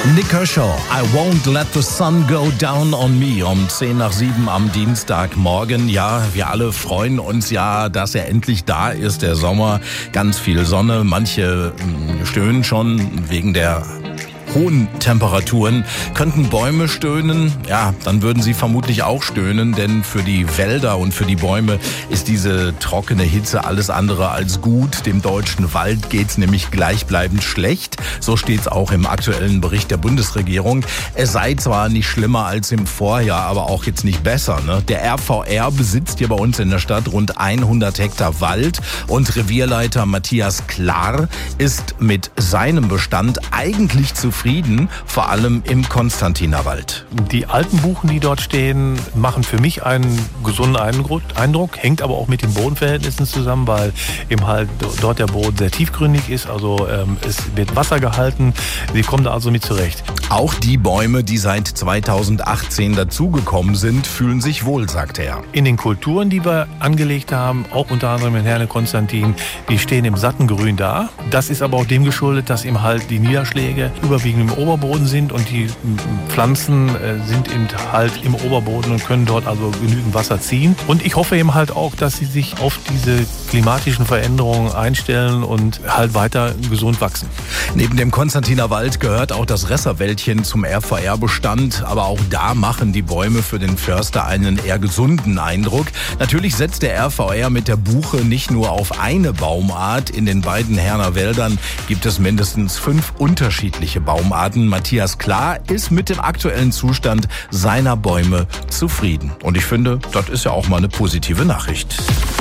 Nik Kershaw, I won't let the sun go down on me, um 6:10 am Dienstagmorgen. Ja, wir alle freuen uns ja, dass er endlich da ist, der Sommer. Ganz viel Sonne, manche stöhnen schon wegen der hohen Temperaturen. Könnten Bäume stöhnen? Ja, dann würden sie vermutlich auch stöhnen, denn für die Wälder und für die Bäume ist diese trockene Hitze alles andere als gut. Dem deutschen Wald geht's nämlich gleichbleibend schlecht. So steht's auch im aktuellen Bericht der Bundesregierung. Es sei zwar nicht schlimmer als im Vorjahr, aber auch jetzt nicht besser, ne? Der RVR besitzt hier bei uns in der Stadt rund 100 Hektar Wald und Revierleiter Matthias Klar ist mit seinem Bestand eigentlich zufrieden, vor allem im Konstantinerwald. Die alten Buchen, die dort stehen, machen für mich einen gesunden Eindruck, hängt aber auch mit den Bodenverhältnissen zusammen, weil eben halt dort der Boden sehr tiefgründig ist, also es wird Wasser gehalten, sie kommen da also mit zurecht. Auch die Bäume, die seit 2018 dazugekommen sind, fühlen sich wohl, sagt er. In den Kulturen, die wir angelegt haben, auch unter anderem in Herne Konstantin, die stehen im satten Grün da. Das ist aber auch dem geschuldet, dass eben halt die Niederschläge überwiegend im Oberboden sind und die Pflanzen sind eben halt im Oberboden und können dort also genügend Wasser ziehen. Und ich hoffe eben halt auch, dass sie sich auf diese klimatischen Veränderungen einstellen und halt weiter gesund wachsen. Neben dem Konstantinerwald gehört auch das Resserwäldchen zum RVR-Bestand, aber auch da machen die Bäume für den Förster einen eher gesunden Eindruck. Natürlich setzt der RVR mit der Buche nicht nur auf eine Baumart. In den beiden Herner Wäldern gibt es mindestens 5 unterschiedliche Baumarten. Matthias Klar ist mit dem aktuellen Zustand seiner Bäume zufrieden. Und ich finde, das ist ja auch mal eine positive Nachricht.